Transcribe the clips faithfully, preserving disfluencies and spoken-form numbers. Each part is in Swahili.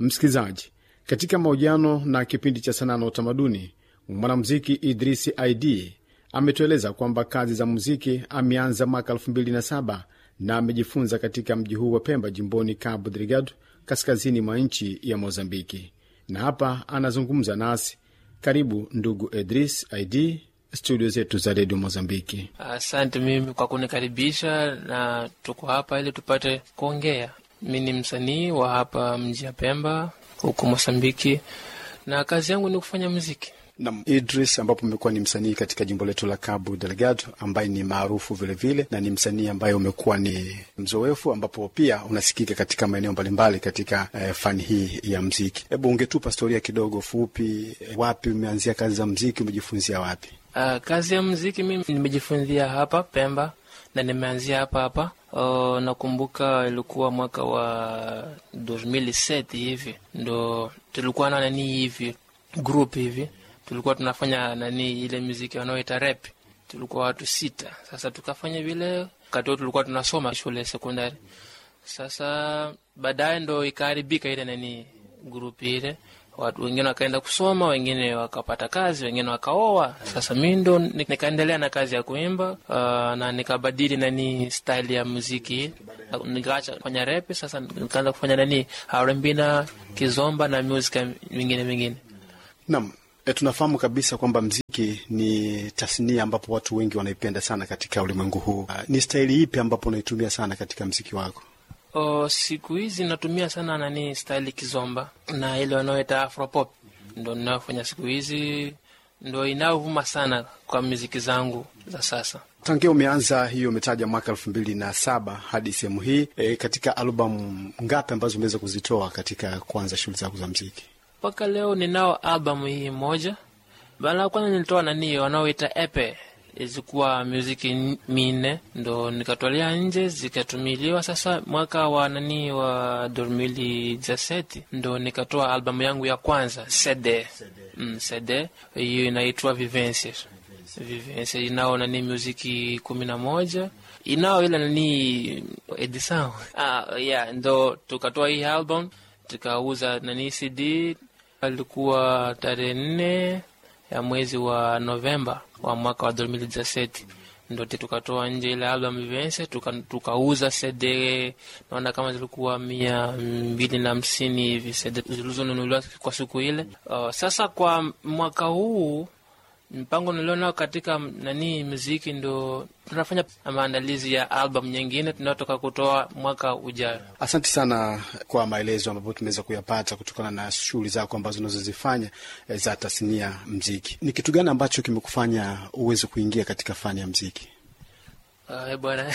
Msikilizaji, katika mahojiano na kipindi cha Sanaa na Utamaduni, mwanamuziki Idris Id ametueleza kwamba kazi za muziki ameanza mwaka elfu mbili na saba na amejifunza katika mji huu wa Pemba, jimboni Cabo Delgado, kaskazini mwa nchi ya Mozambiki. Na hapa anazungumza nasi. Karibu ndugu Idris Id, studio zetu za Radio Mozambiki. Asante mimi kwa kunikaribisha, na tuko hapa ili tupate kuongea. Mimi ni msanii wa hapa mji ya Pemba huko Mozambiki, na kazi yangu ni kufanya muziki. Na Idris, ambapo umekuwa ni msanii katika jimbo letu la Cabo Delgado, ambaye ni maarufu vile vile, na ni msanii ambaye umekuwa ni mzoefu, ambapo pia unasikika katika maeneo mbalimbali katika eh, fani hii ya muziki. Hebu ungetupa historia kidogo fupi, eh, wapi umeanzia kazi za muziki, umejifunzia wapi? Uh, kazi ya muziki mimi nimejifunzia hapa Pemba na nimeanzia hapa hapa. Uh, nakumbuka ilikuwa mwaka wa elfu mbili na saba hivi, ndo tulikuwa na nani hivi group hivi, tulikuwa tunafanya nani ile muziki wanaoita rap. Tulikuwa watu sita. Sasa tukafanya vile, wakati tulikuwa tunasoma shule sekondari. Sasa baadaye ndo ikaharibika ile nani group ile. Watu wengine wakaenda kusoma, wengine wakapata kazi, wengine wakaoa. Sasa mimi ndo nikaendelea na kazi ya kuimba, uh, na nikabadili nani style ya muziki. Nikaacha kufanya rap, sasa nikaanza kufanya nani R and B na kizomba na music mingine mingine. Naam. E, tunafahamu kabisa kwamba mziki ni tasnia ambapo watu wengi wanaipenda sana katika ulimwengu huu. Uh, ni staili ipi ambapo unaitumia sana katika mziki wako? O, siku hizi natumia sana nani staili kizomba na ile wanaoita afropop. Ndo ninayofanya siku hizi, ndo inaovuma sana kwa muziki zangu za sasa. Tangia umeanza hiyo, umetaja mwaka elfu mbili na saba hadi sehemu hii, e, katika albamu ngapi ambazo umeweza kuzitoa katika kuanza shughuli zako za mziki? Paka leo ninao albamu hii moja. Bala kwanza nilitoa nani wanaoita E P, zilikuwa muziki minne, ndo nikatolea nje zikatumiliwa. Sasa mwaka wa nani wa elfu mbili na saba ndo nikatoa albamu yangu ya kwanza C D. Mm, C D hiyo inaitwa Vivence. Vivence inao nani muziki kumi na moja. Inao ile nani edition. Ah yeah, ndo tukatoa hii album, tukauza nani C D. Alikuwa tarehe nne ya mwezi wa Novemba wa mwaka wa elfu mbili na saba ndo tukatoa nje ile album Vivence, tukauza C D, naona kama zilikuwa mia mbili na hamsini hivi C D zilizonunuliwa kwa siku ile. Uh, sasa kwa mwaka huu mpango nilionao katika nani muziki, ndo tunafanya maandalizi ya album nyingine tunatoka kutoa mwaka ujao. Asante sana kwa maelezo ambayo tumeweza kuyapata kutokana na shughuli zako ambazo unazozifanya za tasnia muziki. Ni kitu gani ambacho kimekufanya uweze kuingia katika fani ya muziki? Uh, bwana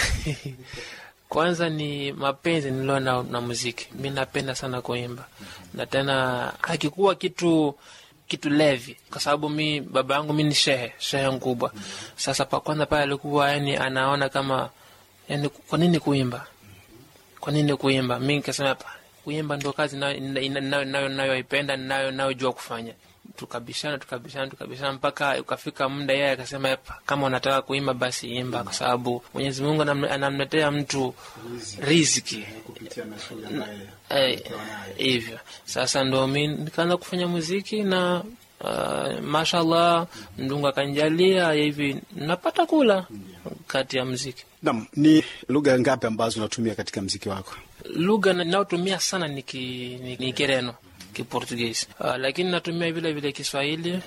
kwanza ni mapenzi niliona na muziki. Mimi napenda sana kuimba. Na tena hakikuwa kitu kitu levi, kwa sababu mi baba yangu mimi ni shehe, shehe mkubwa. Sasa pa kwanza pale alikuwa yani anaona kama yani kwa nini kuimba? Kwa nini kuimba? Mimi nikasema hapa, kuimba ndio kazi nayo nayo nayo nayoipenda, nayo nayojua kufanya. Tukabishana tukabishana tukabishana mpaka ukafika muda yeye akasema hapa, kama unataka kuimba basi imba, kwa sababu Mwenyezi Mungu anamletea mtu riziki kupitia mashughuli ambaye hivyo. Sasa ndo mimi nikaanza kufanya muziki na uh, mashallah Mungu akanijalia hivi napata kula kati ya muziki. Naam, ni lugha ngapi ambazo unatumia katika muziki wako? Lugha ninayotumia sana ni ki, ni, ni Kireno, Kiportuguese. Uh, lakini natumia vile vile Kiswahili,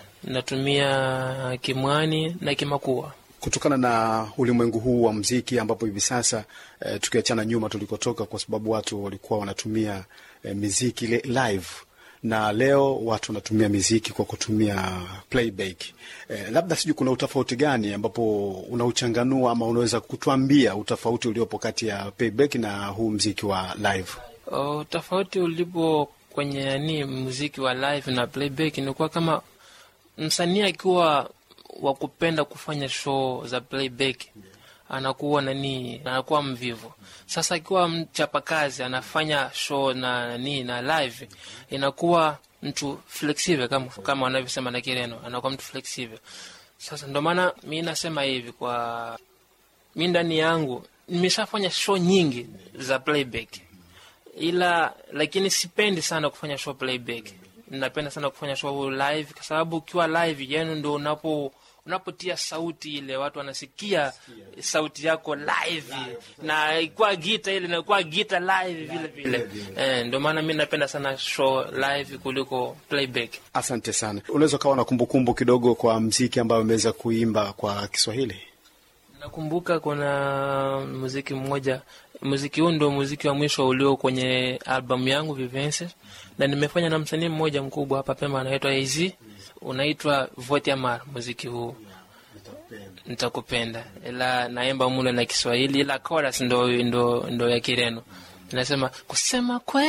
natumia Kimwani na Kimakua. Kutokana na ulimwengu huu wa muziki ambapo hivi sasa e, tukiachana nyuma tulikotoka, kwa sababu watu walikuwa wanatumia e, muziki live, na leo watu wanatumia muziki kwa kutumia playback. E, labda sijui kuna utofauti gani ambapo unauchanganua ama unaweza kutuambia utofauti uliopo kati ya playback na huu muziki wa live? Uh, tofauti ulipo kwenye nani muziki wa live na playback ni kwa kama msanii akiwa wa kupenda kufanya show za playback anakuwa nani anakuwa mvivu. Sasa akiwa mchapa kazi anafanya show na nani na live, inakuwa mtu flexible kama kama wanavyosema na Kireno, anakuwa mtu flexible. Sasa ndio maana mimi nasema hivi, kwa mimi ndani yangu nimeshafanya show nyingi za playback. ila lakini sipendi sana kufanya show playback. Napenda sana kufanya show live, kwa sababu ukiwa live yenu ndio unapo unapotia sauti ile watu wanasikia sauti yako live, na kwa gita ile na kwa gita live vile vile. Eh, ndio maana mimi napenda sana show live kuliko playback. Asante sana. Unaweza kawa na kumbukumbu kidogo kwa muziki ambao umeweza kuimba kwa Kiswahili? Nakumbuka kuna muziki mmoja, muziki huu ndio muziki wa mwisho ulio kwenye albamu yangu Vivence, na nimefanya na msanii mmoja mkubwa hapa Pemba anaitwa A Z, unaitwa Vote Amar. Muziki huu Nitakupenda, ila naimba mule na Kiswahili, ila chorus ndo ndo ndo ya Kireno. Nasema kusema kwe